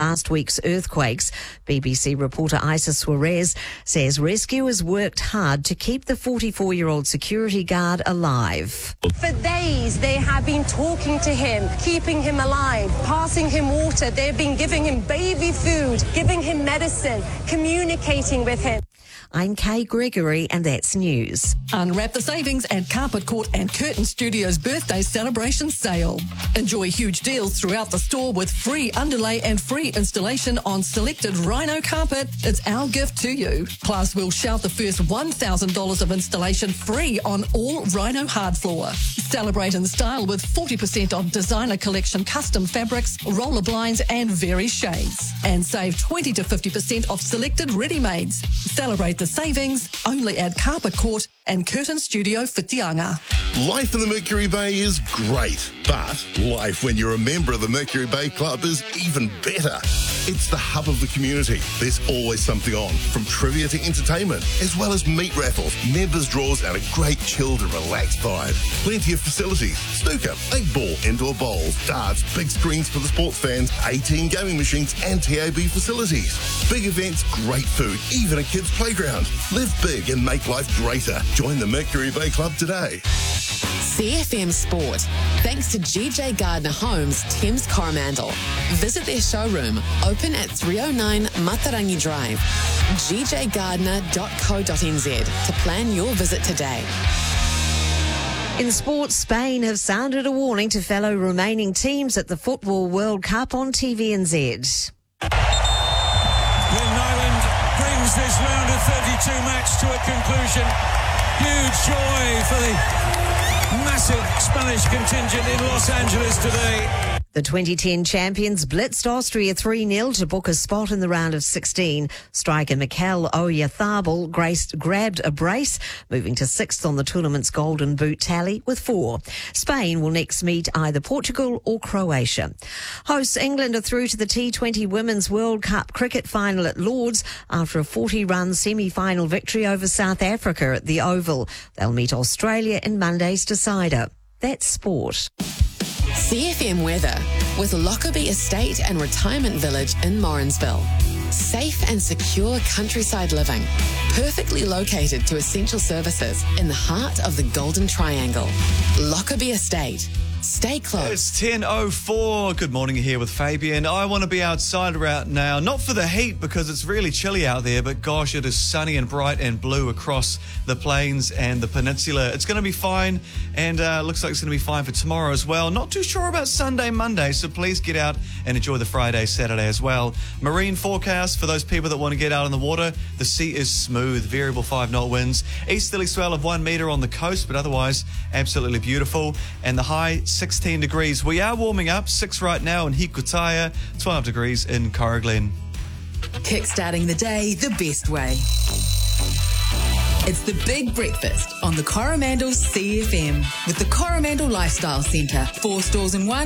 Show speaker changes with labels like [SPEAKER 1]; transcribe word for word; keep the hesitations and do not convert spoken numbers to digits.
[SPEAKER 1] last week's earthquakes. B B C reporter Isa Suarez says rescuers worked hard to keep the forty-four-year-old security guard alive.
[SPEAKER 2] For days, they have been talking to him, keeping him alive, passing him water. They've been giving him baby food, giving him medicine, communicating with him.
[SPEAKER 1] I'm Kay Gregory, and that's news.
[SPEAKER 3] Unwrap the savings at Carpet Court and Curtain Studios birthday celebration sale. Enjoy huge deals throughout the store with free underlay and free installation on selected Rhino carpet. It's our gift to you. Plus, we'll shout the first one thousand dollars of installation free on all Rhino hard floor. Celebrate in style with forty percent off designer collection custom fabrics, roller blinds and various shades. And save twenty to fifty percent off selected ready-mades. Celebrate the savings only at Carpet Court and Curtain Studio Whitianga.
[SPEAKER 4] Life in the Mercury Bay is great, but life when you're a member of the Mercury Bay Club is even better. It's the hub of the community. There's always something on, from trivia to entertainment, as well as meat raffles, members draws, and a great chilled and relaxed vibe. Plenty of facilities: snooker, eight ball, indoor bowls, darts, big screens for the sports fans, eighteen gaming machines, and T A B facilities. Big events, great food, even a kids' playground. Live big and make life greater. Join the Mercury Bay Club today.
[SPEAKER 5] C F M Sport. Thanks to G J Gardner Homes, Thames Coromandel. Visit their showroom, open at three oh nine Matarangi Drive. g j gardner dot co dot n z to plan your visit today.
[SPEAKER 1] In sports, Spain have sounded a warning to fellow remaining teams at the Football World Cup on T V N Z.
[SPEAKER 6] Glenn Nyland brings this round of thirty-two match to a conclusion. Huge joy for the massive Spanish contingent in Los Angeles today.
[SPEAKER 1] The twenty ten champions blitzed Austria three nil to book a spot in the round of sixteen. Striker Mikel Oyarzabal graced, grabbed a brace, moving to sixth on the tournament's golden boot tally with four. Spain will next meet either Portugal or Croatia. Hosts England are through to the T twenty Women's World Cup cricket final at Lords after a forty-run semi-final victory over South Africa at the Oval. They'll meet Australia in Monday's decider. That's sport.
[SPEAKER 5] C F M weather with Lockerbie Estate and Retirement Village in Morrinsville. Safe and secure countryside living, perfectly located to essential services in the heart of the Golden Triangle. Lockerbie Estate. Stay close.
[SPEAKER 7] It's ten oh four. Good morning, here with Fabian. I want to be outside right now, not for the heat because it's really chilly out there, but gosh, it is sunny and bright and blue across the plains and the peninsula. It's going to be fine, and uh, looks like it's going to be fine for tomorrow as well. Not too sure about Sunday, Monday, so please get out and enjoy the Friday, Saturday as well. Marine forecast for those people that want to get out on the water. The sea is smooth, variable five knot winds. Easterly swell of one metre on the coast, but otherwise absolutely beautiful. And the high sixteen degrees. We are warming up, six right now in Hikutaya, twelve degrees in Corriglen.
[SPEAKER 8] Kickstarting the day the best way. It's the Big Breakfast on the Coromandel C F M with the Coromandel Lifestyle Centre. Four stores in one.